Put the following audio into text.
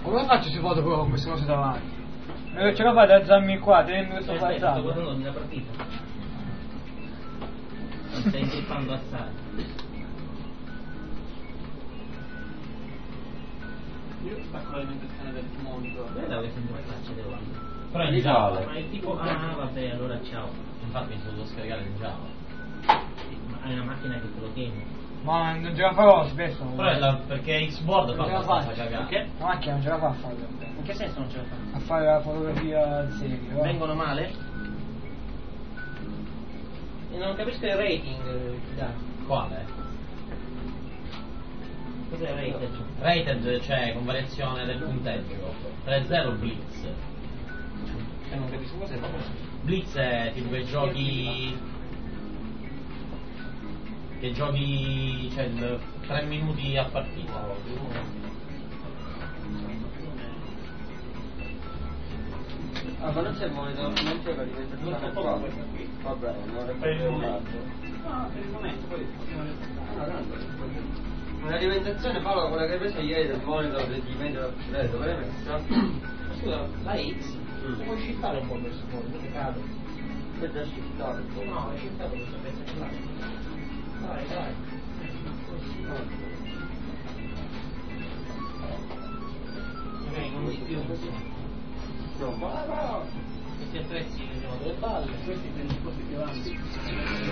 Come faccio se foto con queste cose davanti? Ce la fate a alzarmi qua, tenendo questo Aspetta, sto quadrato? guardando la partita. Non stai incolpando assai. Io stacco l'alimentazione del monitor. Guarda che sembra faccia devo andare. Però è in Java. Ma è tipo, ah vabbè, allora ciao. Infatti mi sono dovuto scaricare in Java. Ma hai una macchina che te lo tiene. Ma non ce la farò spesso. Però è perché Xboard fa Non ce la abbastanza faccio. cagare. Perché? La macchina non ce la fa a fare. In che senso non ce la fa? A fare la fotografia in serie. va? Vengono male? E non capisco il rating che dà. Quale? Cos'è rated? Rated, cioè con variazione del punteggio. 3-0 Blitz. Non capisco cos'è proprio. Blitz è tipo che giochi. Che giochi. Cioè 3 minuti a partita. Ah, ma non c'è il monitor, non c'è l'alimentazione qua. Vabbè, non è Per il momento. fatto. No, per il momento, poi possiamo Ma l'alimentazione Paolo, quella che hai preso ieri del monitor di medio dove l'hai messa? Scusa, la X? Puoi shiftare un po' verso fuori, dove cado? È già shiftato. No, è shiftato questo pezzo qua. Dai, dai. Ok, non di più così. No, ma Questi attrezzi che sono delle balle. Questi sono i dispositivi avanti.